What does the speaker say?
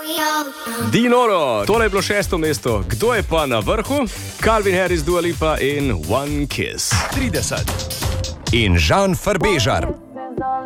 Dinoro, tole je bilo 6. mesto. Kdo je pa na vrhu? Calvin Harris, Dua Lipa in One Kiss. 30. In Žan Farbežar.